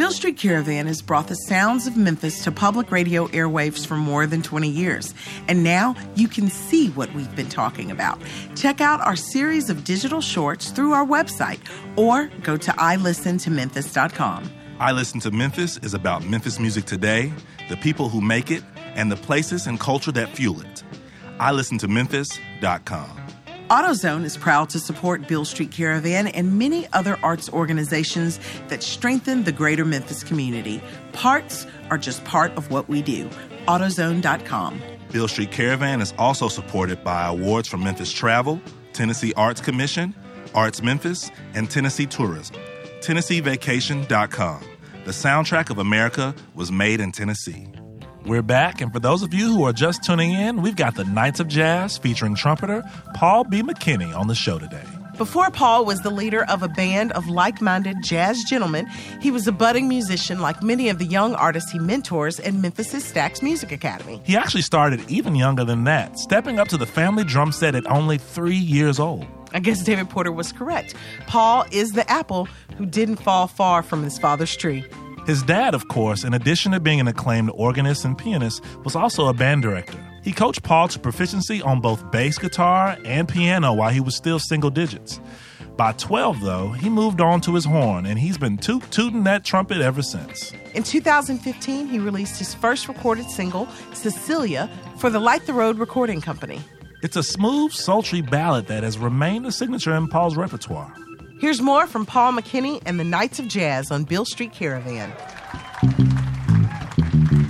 Beale Street Caravan has brought the sounds of Memphis to public radio airwaves for more than 20 years. And now you can see what we've been talking about. Check out our series of digital shorts through our website or go to ilistentomemphis.com. I Listen to Memphis is about Memphis music today, the people who make it, and the places and culture that fuel it. ilistentomemphis.com. AutoZone is proud to support Beale Street Caravan and many other arts organizations that strengthen the greater Memphis community. Parts are just part of what we do. AutoZone.com. Beale Street Caravan is also supported by awards from Memphis Travel, Tennessee Arts Commission, Arts Memphis, and Tennessee Tourism. TennesseeVacation.com. The soundtrack of America was made in Tennessee. We're back, and for those of you who are just tuning in, we've got the Knights of Jazz featuring trumpeter Paul B. McKinney on the show today. Before Paul was the leader of a band of like-minded jazz gentlemen, he was a budding musician like many of the young artists he mentors in Memphis' Stax Music Academy. He actually started even younger than that, stepping up to the family drum set at only 3 years old. I guess David Porter was correct. Paul is the apple who didn't fall far from his father's tree. His dad, of course, in addition to being an acclaimed organist and pianist, was also a band director. He coached Paul to proficiency on both bass guitar and piano while he was still single digits. By 12, though, he moved on to his horn, and he's been tooting that trumpet ever since. In 2015, he released his first recorded single, Cecilia, for the Light the Road recording company. It's a smooth, sultry ballad that has remained a signature in Paul's repertoire. Here's more from Paul McKinney and the Knights of Jazz on Beale Street Caravan.